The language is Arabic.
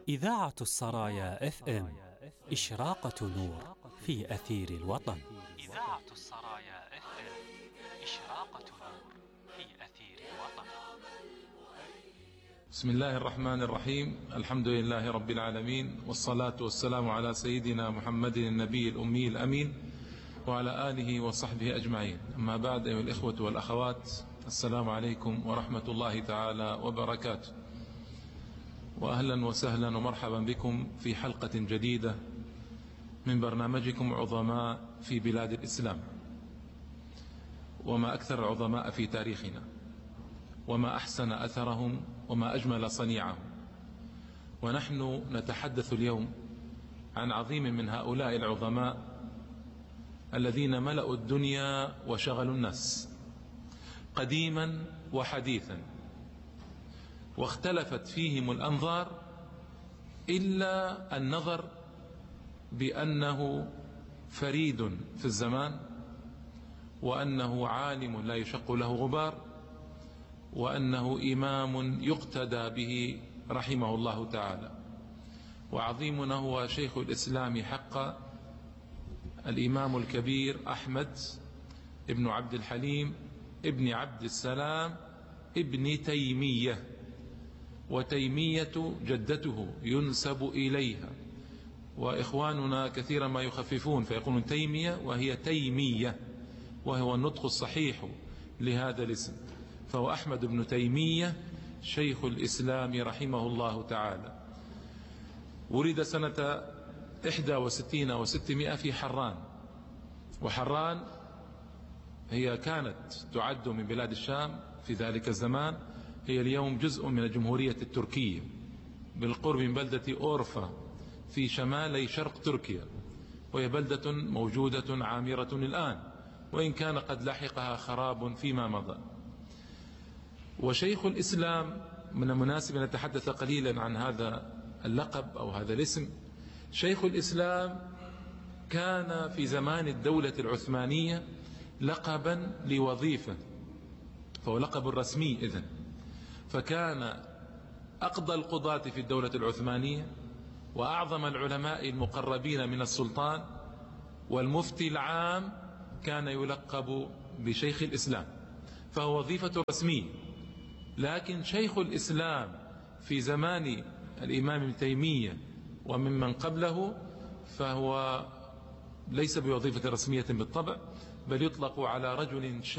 إذاعة السرايا FM إشراقة نور في أثير الوطن. إذاعة السرايا FM إشراقة نور في أثير الوطن. بسم الله الرحمن الرحيم. الحمد لله رب العالمين، والصلاة والسلام على سيدنا محمد النبي الأمي الأمين وعلى آله وصحبه أجمعين. أما بعد، أيها الإخوة والأخوات، السلام عليكم ورحمة الله تعالى وبركاته، وأهلا وسهلا ومرحبا بكم في حلقة جديدة من برنامجكم عظماء في بلاد الإسلام. وما أكثر العظماء في تاريخنا، وما أحسن أثرهم، وما أجمل صنيعهم. ونحن نتحدث اليوم عن عظيم من هؤلاء العظماء الذين ملأوا الدنيا وشغلوا الناس قديما وحديثا، واختلفت فيهم الأنظار إلا النظر بأنه فريد في الزمان، وأنه عالم لا يشق له غبار، وأنه إمام يقتدى به رحمه الله تعالى. وعظيمنا هو شيخ الإسلام حقا، الإمام الكبير أحمد ابن عبد الحليم ابن عبد السلام ابن تيمية. وتيمية جدته ينسب إليها، وإخواننا كثيرا ما يخففون فيقولون تيمية وهي تيمية، وهو النطق الصحيح لهذا الاسم. فهو أحمد بن تيمية شيخ الإسلام رحمه الله تعالى. ولد سنة 61 و600 في حران، وحران هي كانت تعد من بلاد الشام في ذلك الزمان، هي اليوم جزء من الجمهورية التركية، بالقرب من بلدة أورفا في شمالي شرق تركيا، وهي بلدة موجودة عامرة الآن، وإن كان قد لحقها خراب فيما مضى. وشيخ الإسلام، من المناسب أن نتحدث قليلا عن هذا اللقب أو هذا الاسم. شيخ الإسلام كان في زمان الدولة العثمانية لقبا لوظيفة، فهو لقب رسمي إذن. فكان أقضى القضاة في الدولة العثمانية، وأعظم العلماء المقربين من السلطان، والمفتي العام كان يلقب بشيخ الإسلام، فهو وظيفة رسمية. لكن شيخ الإسلام في زمان الإمام ابن تيمية وممن قبله فهو ليس بوظيفة رسمية بالطبع، بل يطلق على رجل